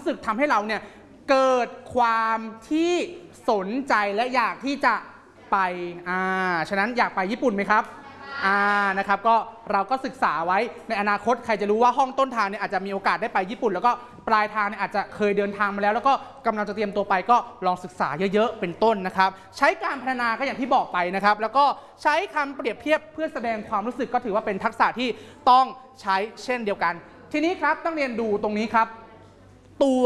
รู้สึกทำให้เราเนี่ยเกิดความที่สนใจและอยากที่จะไปฉะนั้นอยากไปญี่ปุ่นไหมครับนะครับก็เราก็ศึกษาไว้ในอนาคตใครจะรู้ว่าห้องต้นทางเนี่ยอาจจะมีโอกาสได้ไปญี่ปุ่นแล้วก็ปลายทางเนี่ยอาจจะเคยเดินทางมาแล้วก็กำลังจะเตรียมตัวไปก็ลองศึกษาเยอะๆเป็นต้นนะครับใช้การพัฒนาก็อย่างที่บอกไปนะครับแล้วก็ใช้คำเปรียบเทียบเพื่อแสดงความรู้สึกก็ถือว่าเป็นทักษะที่ต้องใช้เช่นเดียวกันทีนี้ครับต้องเรียนดูตรงนี้ครับตัว